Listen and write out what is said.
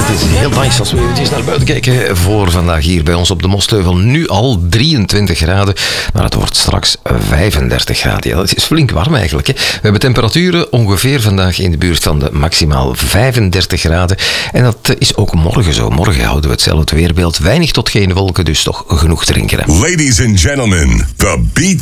Het is heel nice als we eventjes naar buiten kijken voor vandaag hier bij ons op de Mostheuvel. Nu al 23 graden, maar het wordt straks 35 graden. Ja, dat is flink warm eigenlijk. Hè. We hebben temperaturen ongeveer vandaag in de buurt van de maximaal 35 graden. En dat is ook morgen zo. Morgen houden we hetzelfde weerbeeld. Weinig tot geen wolken, dus toch genoeg drinken. Hè. Ladies and gentlemen, the Beat